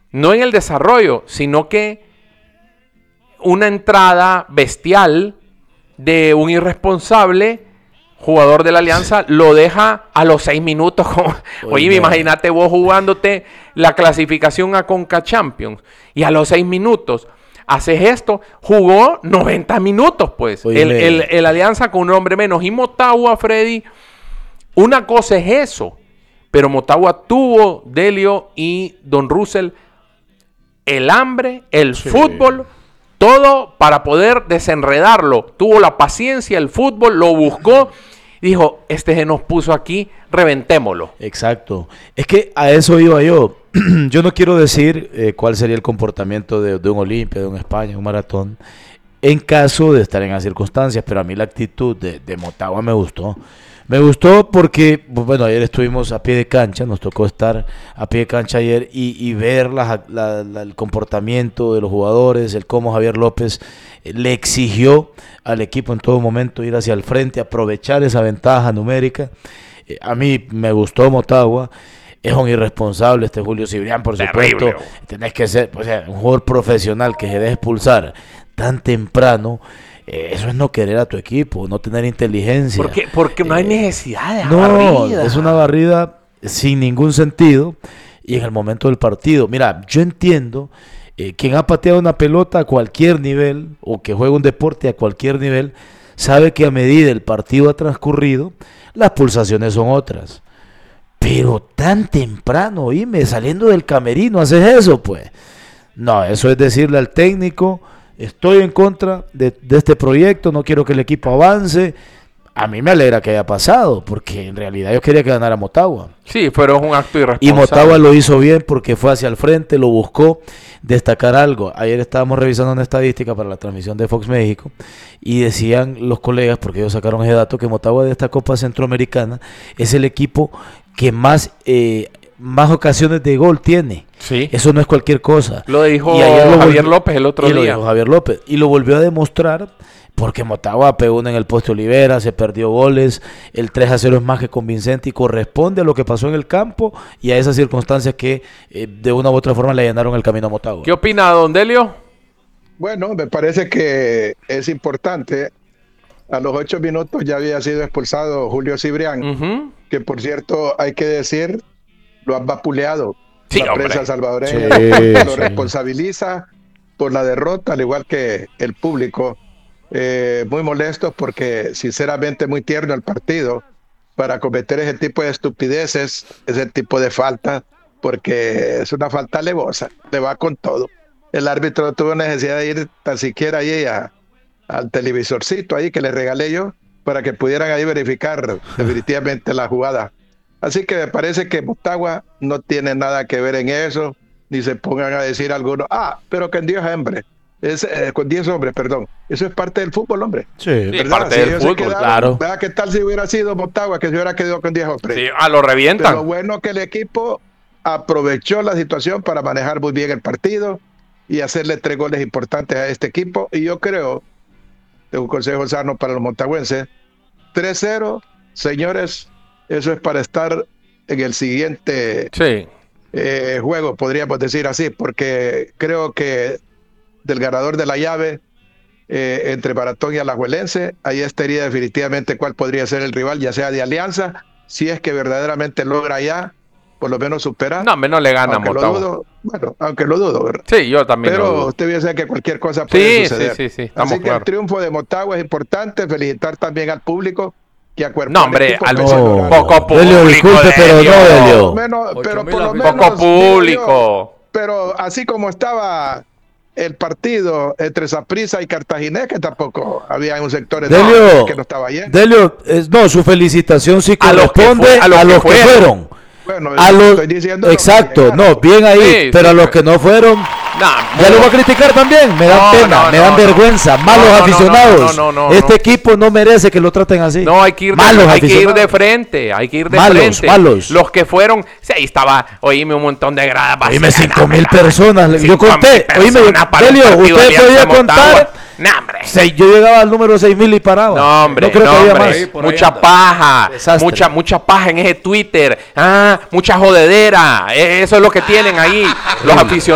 no en el desarrollo, sino que una entrada bestial de un irresponsable jugador de la Alianza lo deja a los 6 minutos. Oye, imagínate vos jugándote la clasificación a Conca Champions y a los 6 minutos haces esto. Jugó 90 minutos, pues. El Alianza con un hombre menos. Y Motagua, Freddy, una cosa es eso, pero Motagua tuvo, Delio y Don Russell, el hambre, el fútbol, todo para poder desenredarlo. Tuvo la paciencia, el fútbol, lo buscó. Dijo, este se nos puso aquí, reventémoslo. Exacto. Es que a eso iba yo. Yo no quiero decir cuál sería el comportamiento de un Olimpia, de un España, un Maratón, en caso de estar en las circunstancias, pero a mí la actitud de Motagua me gustó. Me gustó porque, bueno, ayer estuvimos a pie de cancha, nos tocó estar a pie de cancha ayer y ver el comportamiento de los jugadores, el cómo Javier López le exigió al equipo en todo momento ir hacia el frente, aprovechar esa ventaja numérica. A mí me gustó Motagua. Es un irresponsable este Julio Cibrián, por supuesto. Tenés que ser un jugador profesional que se deje expulsar tan temprano. Eso es no querer a tu equipo, no tener inteligencia. Porque no hay necesidad de barrida. Es una barrida sin ningún sentido y en el momento del partido. Mira, yo entiendo quien ha pateado una pelota a cualquier nivel o que juega un deporte a cualquier nivel, sabe que a medida el partido ha transcurrido, las pulsaciones son otras. Pero tan temprano, oíme, saliendo del camerino, haces eso, pues. No, eso es decirle al técnico: estoy en contra de este proyecto, no quiero que el equipo avance. A mí me alegra que haya pasado, porque en realidad yo quería que ganara Motagua. Sí, pero es un acto irresponsable. Y Motagua lo hizo bien porque fue hacia el frente, lo buscó. Destacar algo: ayer estábamos revisando una estadística para la transmisión de Fox México y decían los colegas, porque ellos sacaron ese dato, que Motagua de esta Copa Centroamericana es el equipo que más ocasiones de gol tiene. Sí. Eso no es cualquier cosa. Lo dijo Javier López el otro día. Lo dijo Javier López y lo volvió a demostrar, porque Motagua pegó una en el poste Olivera, se perdió goles, el 3-0 es más que convincente y corresponde a lo que pasó en el campo y a esas circunstancias que de una u otra forma le allanaron el camino a Motagua. ¿Qué opina, don Delio? Bueno, me parece que es importante. A los 8 minutos ya había sido expulsado Julio Cibrián, que por cierto, hay que decir, lo han vapuleado. Sí, la prensa salvadoreña lo responsabiliza por la derrota, al igual que el público. Muy molestos porque sinceramente muy tierno el partido para cometer ese tipo de estupideces, ese tipo de falta, porque es una falta alevosa, le va con todo. El árbitro no tuvo necesidad de ir tan siquiera ahí al televisorcito ahí que le regalé yo para que pudieran ahí verificar definitivamente la jugada. Así que me parece que Motagua no tiene nada que ver en eso, ni se pongan a decir algunos, pero con 10 hombres. Con 10 hombres, perdón. Eso es parte del fútbol, hombre. Sí, es parte del fútbol, claro. ¿Qué tal si hubiera sido Motagua que se hubiera quedado con 10 hombres? Sí, lo revientan. Pero bueno que el equipo aprovechó la situación para manejar muy bien el partido y hacerle 3 goles importantes a este equipo. Y yo creo, de un consejo sano para los montagüenses, 3-0, señores, eso es para estar en el siguiente juego, podríamos decir así, porque creo que del ganador de la llave entre Maratón y Alajuelense, ahí estaría definitivamente cuál podría ser el rival, ya sea de Alianza, si es que verdaderamente logra ya por lo menos superar. No, menos le gana Motagua. Aunque lo dudo, ¿verdad? Sí, yo también. Pero usted piensa que cualquier cosa puede suceder. Sí. Así que el triunfo de Motagua es importante. Felicitar también al público que acuerpó. No, hombre, poco público. Disculpe, pero no, Delio. Pero por lo menos. Poco público. Pero así como estaba el partido entre Saprissa y Cartaginés, que tampoco había un sector que no estaba bien. Delio, su felicitación sí corresponde a los que fueron. Bueno, estoy diciendo exacto, bien ahí, pero a los que no fueron, ya lo voy a criticar también, me dan pena, me dan vergüenza, malos aficionados. Este equipo no merece que lo traten así. No, hay que ir de frente, malos. Los que fueron, ahí estaba, oíme, un montón de gradas vacías. Oíme, 5,000 personas, yo conté, oíme, Delio, usted podía contar. No, hombre. Yo llegaba al número 6,000 y paraba. No, hombre. No creo que había más. Mucha paja. Mucha paja en ese Twitter. Mucha jodedera. Eso es lo que tienen ahí los aficionados.